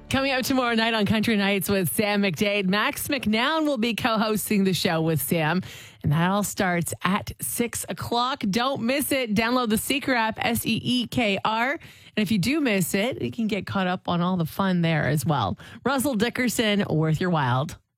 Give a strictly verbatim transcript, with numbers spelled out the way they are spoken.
Coming up tomorrow night on Country Nights with Sam McDade, Max McNown will be co-hosting the show with Sam. And that all starts at six o'clock. Don't miss it. Download the Seeker app, S E E K R. And if you do miss it, you can get caught up on all the fun there as well. Russell Dickerson, Worth Your Wild.